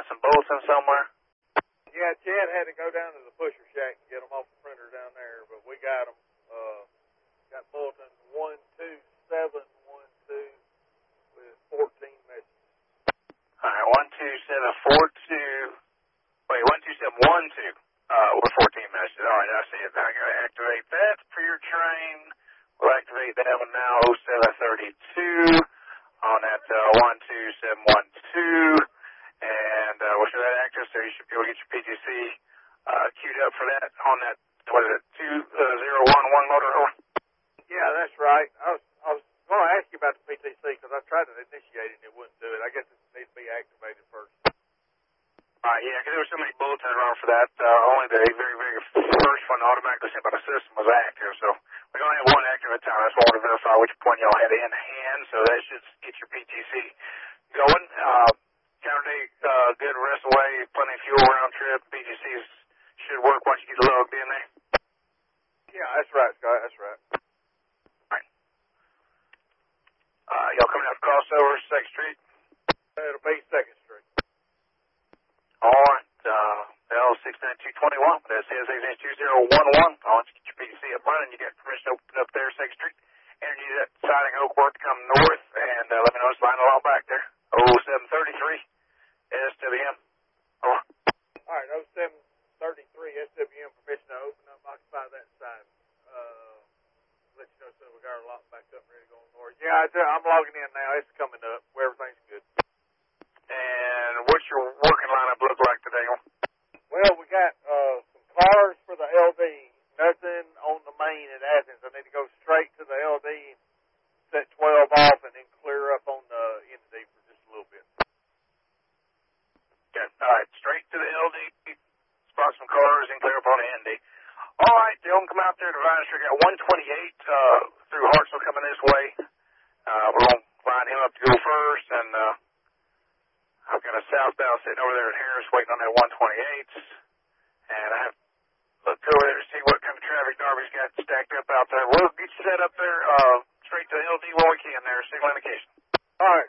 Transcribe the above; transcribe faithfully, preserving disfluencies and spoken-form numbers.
some bulletins somewhere? Yeah, Chad had to go down to the pusher shack and get them off the printer down there, but we got them. Uh, got bulletin one two seven one two with fourteen messages. All right, one two seven four two. Wait, one two seven one two. Uh, with fourteen messages. All right, I see it. I gotta activate that for your train. We'll activate that one now. oh seven thirty-two on that uh, one two seven one two. And uh, we'll show that active, so you should be able to get your P T C uh, queued up for that on that, what is it, two zero one one motor over? Yeah, that's right. I was, I was going to ask you about the P T C because I tried to initiate it and it wouldn't do it. I guess it needs to be activated first. All right, yeah, because there were so many bulletins around for that. Uh, only the very, very first one automatically sent by the system was active, so we only have one active at a time. That's why I want to verify which point y'all had in hand, so that should get your P T C going. Uh, Saturday, uh, good rest away, plenty of fuel round trip. P T Cs should work once you get logged in there. Yeah, that's right, Scott. That's right. All right. Uh, y'all coming out crossover, second Street? It'll be second Street. All right. Uh, L six nine two two one. That says six nine two zero one one. I'll let you get your P T C up running. You got permission to open up there, second Street. Energy that siding Oak Work to come north, and uh, let me know it's line along back there. oh seven thirty-three. S W M. Over. All right, oh seven thirty-three S W M, permission to open up, occupy that side. Uh, let you know soon we got our lot back up and ready to go north. Yeah, I do, I'm logging in now. It's coming up where everything's good. And what's your working lineup look like today? Well, we got uh, some cars for the L D. Nothing on the main at Athens. I need to go straight to the L D and set twelve off and then clear up on the N D for just a little bit. Okay. All right, straight to the L D, spot some cars, and clear up on the N D. All right, they'll come out there to Vine Street. Got one twenty-eight uh, through Hartsville coming this way. Uh, we're going to line him up to go first, and uh, I've got a southbound sitting over there at Harris waiting on that one twenty-eight. And I have to look over there to see what kind of traffic Darby's got stacked up out there. We'll get you set up there uh, straight to the L D when we can there, signal indication. All right.